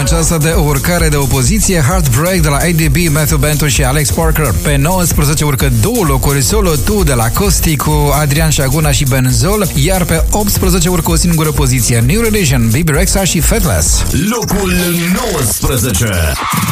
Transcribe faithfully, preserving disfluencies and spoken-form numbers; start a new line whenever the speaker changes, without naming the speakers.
aceasta de o urcare de opoziție, Heartbreak de la A D B, Matthew Benton și Alex Parker. Pe nouăsprezece urcă două locuri, Solo Tu de la Costi cu Adrian Șaguna și Benzol, iar pe optsprezece urcă o singură poziție, New Religion, Bibi Rexha și Faithless.
Locul nouăsprezece.